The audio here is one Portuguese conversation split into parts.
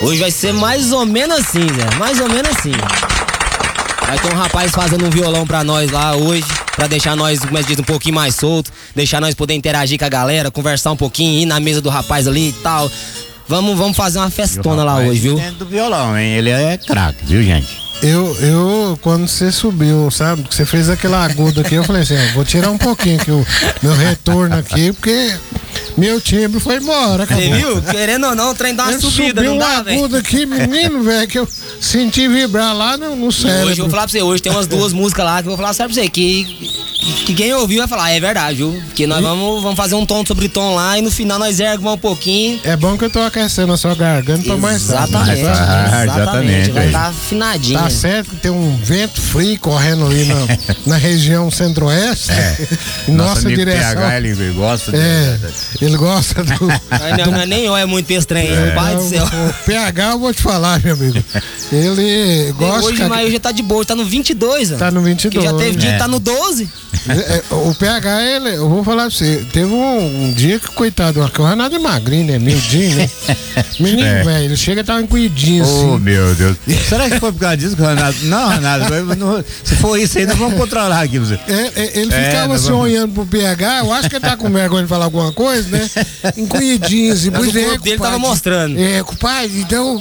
Hoje vai ser mais ou menos assim, Zé. Mais ou menos assim. Vai ter um rapaz fazendo um violão pra nós lá hoje, pra deixar nós, como é que diz, um pouquinho mais solto, deixar nós poder interagir com a galera, conversar um pouquinho, ir na mesa do rapaz ali e tal. Vamos fazer uma festona lá hoje, viu? Dentro do violão, hein? Ele é craque, viu, gente? Eu, quando você subiu, sabe, que você fez aquele agudo aqui, eu falei assim, vou tirar um pouquinho aqui o meu retorno aqui, porque meu timbre foi embora. Você viu? Querendo ou não, o trem dá uma subida, não dá, velho? Agudo aqui, menino, velho, que eu senti vibrar lá no cérebro. Hoje eu vou falar pra você, hoje tem umas duas músicas lá que eu vou falar sério pra você, que quem ouviu vai falar, é verdade, viu? Porque nós vamos fazer um tom sobre tom lá e no final nós erguemos um pouquinho. É bom que eu tô aquecendo a sua garganta pra mais tarde. Exatamente. Vai estar afinadinho. Tá certo que tem um vento frio correndo ali na região centro-oeste. Nossa direção. PH, ele gosta ele gosta do... Não é nem eu, é muito estranho, pai do céu. O PH eu vou te falar, meu amigo. Ele gosta... Hoje, mas hoje tá de boa, tá no 22, ó. Tá no 22. Que já teve dia que tá no 12. O PH, eu vou falar pra você, teve um dia que, coitado, o Renato é magrinho, né? Miudinho, né? Menino, velho, ele chega e tá encolhidinho assim. Oh, meu Deus. Será que foi por causa disso que o Renato... Não, Renato, se for isso aí, nós vamos controlar aqui você. Ele ficava assim olhando pro PH, eu acho que ele tá com vergonha de falar alguma coisa, né? Encolhidinho assim. Mas o corpo dele tava mostrando. Compadre, então...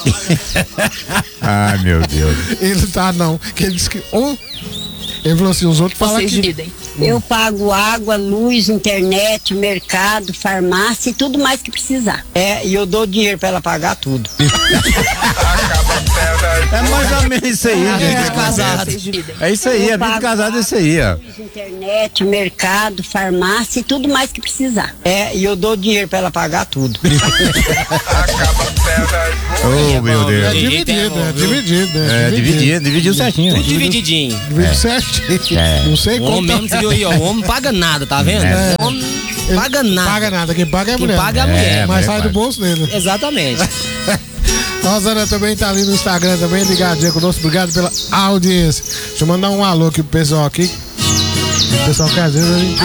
Ah, meu Deus. Ele tá, não. Que ele disse que... Ele falou assim, os outros falam que... Eu pago água, luz, internet, mercado, farmácia e tudo mais que precisar. E eu dou dinheiro pra ela pagar tudo. É mais ou menos isso aí, gente. Casado. É isso aí, a vida de casado é isso aí, ó. Luz, internet, mercado, farmácia e tudo mais que precisar. E eu dou dinheiro pra ela pagar tudo. Oh, meu Deus. Dividiu certinho. Tudo divididinho. Dividiu certinho. Não sei O como. homem mesmo, você viu aí, ó. O homem não paga nada, tá vendo? O homem não paga nada. Paga nada, quem paga é a Quem mulher. paga é a mulher. Mas sai do bolso dele. Exatamente. Rosana também tá ali no Instagram também, ligadinha conosco. Obrigado pela audiência. Deixa eu mandar um alô aqui pro pessoal aqui. O pessoal que às vezes a gente...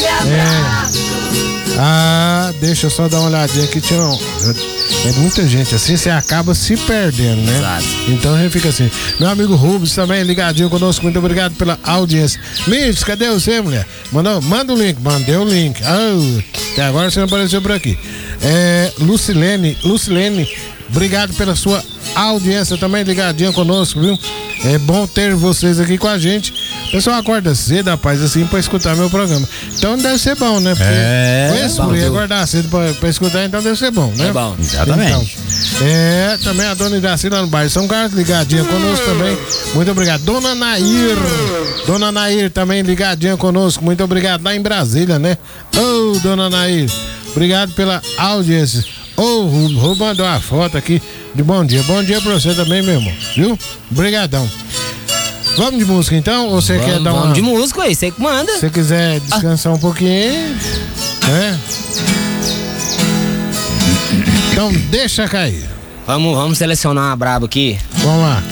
deixa eu só dar uma olhadinha aqui, Tião. É muita gente assim, você acaba se perdendo, né? Exato. Então a gente fica assim. Meu amigo Rubens também ligadinho conosco, muito obrigado pela audiência. Liz, cadê você, mulher? Manda o link, mandei o link. Até agora você não apareceu por aqui. Lucilene, obrigado pela sua audiência também, ligadinha conosco, viu? É bom ter vocês aqui com a gente. O pessoal acorda cedo, rapaz, assim, pra escutar meu programa. Então deve ser bom, né? Porque conheço por acordar cedo pra escutar, então deve ser bom, né? É bom. Exatamente. Então, também a dona Iraci lá no bairro São Carlos, ligadinha conosco também. Muito obrigado. Dona Nair também ligadinha conosco. Muito obrigado. Lá em Brasília, né? Dona Nair, obrigado pela audiência. Vou mandar uma foto aqui de bom dia. Bom dia pra você também, meu irmão. Viu? Obrigadão. Vamos de música então? Ou você quer dar uma... Vamos de música aí, você que manda. Se você quiser descansar um pouquinho, né? Então deixa cair. Vamos selecionar uma braba aqui. Vamos lá.